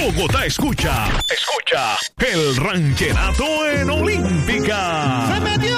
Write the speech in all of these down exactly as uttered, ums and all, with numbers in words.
Bogotá escucha, escucha el ranchenato en Olímpica. ¡Se metió!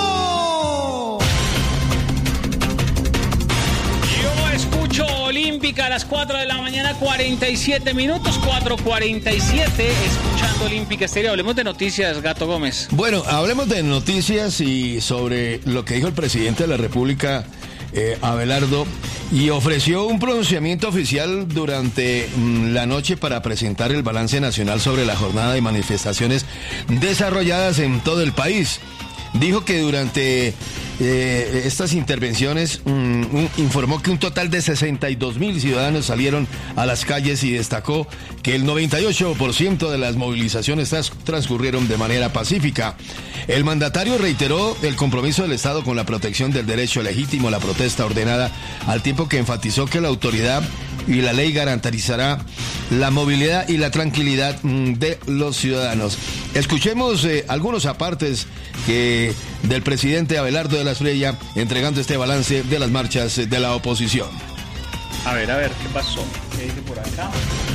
Yo escucho Olímpica a las cuatro de la mañana, cuarenta y siete minutos, cuatro cuarenta y siete, escuchando Olímpica Estéreo. Hablemos de noticias, Gato Gómez. Bueno, hablemos de noticias y sobre lo que dijo el presidente de la República, eh, Abelardo, y ofreció un pronunciamiento oficial durante mmm, la noche para presentar el balance nacional sobre la jornada de manifestaciones desarrolladas en todo el país. Dijo que durante eh, estas intervenciones mmm, un, informó que un total de sesenta y dos mil ciudadanos salieron a las calles y destacó que el noventa y ocho por ciento de las movilizaciones tras, transcurrieron de manera pacífica. El mandatario reiteró el compromiso del Estado con la protección del derecho legítimo a la protesta ordenada, al tiempo que enfatizó que la autoridad y la ley garantizará la movilidad y la tranquilidad de los ciudadanos. Escuchemos eh, algunos apartes que del presidente Abelardo de la Espriella entregando este balance de las marchas de la oposición. A ver, a ver, ¿qué pasó? ¿Qué dice por acá?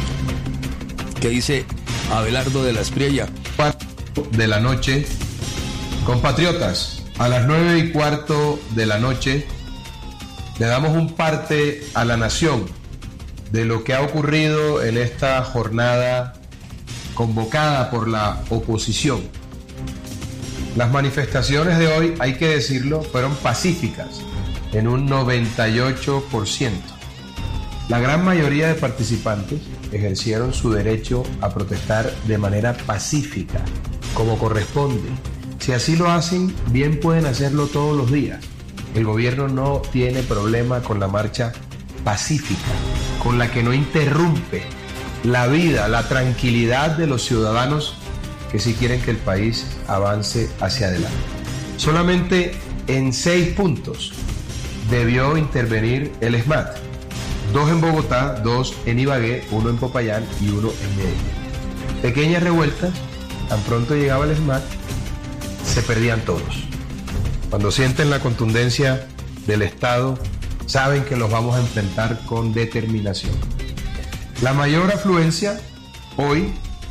¿Qué dice Abelardo de la Espriella? De la noche, compatriotas, a las nueve y cuarto de la noche le damos un parte a la nación de lo que ha ocurrido en esta jornada convocada por la oposición. Las manifestaciones de hoy, hay que decirlo, fueron pacíficas en un noventa y ocho por ciento. La gran mayoría de participantes ejercieron su derecho a protestar de manera pacífica, como corresponde. Si así lo hacen, bien pueden hacerlo todos los días. El gobierno no tiene problema con la marcha pacífica, con la que no interrumpe la vida, la tranquilidad de los ciudadanos que sí quieren que el país avance hacia adelante. Solamente en seis puntos debió intervenir el SMAT. Dos en Bogotá, dos en Ibagué, uno en Popayán y uno en Medellín. Pequeñas revueltas, tan pronto llegaba el SMAT, se perdían todos. Cuando sienten la contundencia del Estado, saben que los vamos a enfrentar con determinación. La mayor afluencia hoy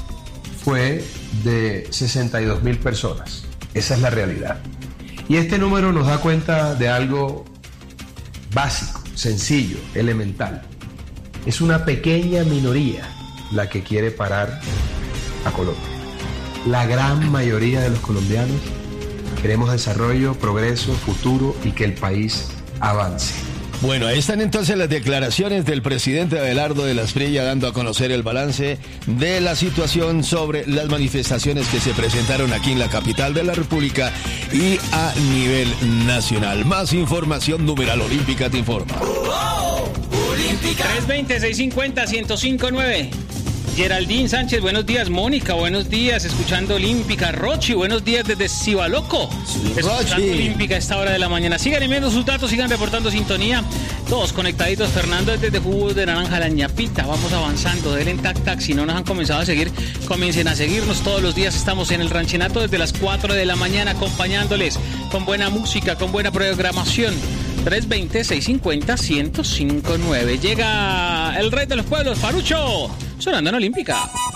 fue de sesenta y dos mil personas. Esa es la realidad. Y este número nos da cuenta de algo básico, sencillo, elemental. Es una pequeña minoría la que quiere parar a Colombia. La gran mayoría de los colombianos queremos desarrollo, progreso, futuro y que el país avance. Bueno, ahí están entonces las declaraciones del presidente Abelardo de la Espriella dando a conocer el balance de la situación sobre las manifestaciones que se presentaron aquí en la capital de la República y a nivel nacional. Más información, numeral Olímpica te informa. Oh, oh, Olímpica. tres veinte, seiscientos cincuenta, ciento cinco nueve. Geraldine Sánchez, buenos días. Mónica, buenos días. Escuchando Olímpica. Rochi, buenos días desde Cibaloco. Sí, escuchando Rochi. Olímpica a esta hora de la mañana. Sigan enviando sus datos, sigan reportando sintonía. Todos conectaditos. Fernando desde Jugos de Naranja, La Ñapita. Vamos avanzando. Denle tac tac. Si no nos han comenzado a seguir, comiencen a seguirnos. Todos los días estamos en el Ranchenato desde las cuatro de la mañana acompañándoles con buena música, con buena programación. tres veinte, seiscientos cincuenta, ciento cinco nueve. Llega el rey de los pueblos, Farucho, sonando en Olímpica.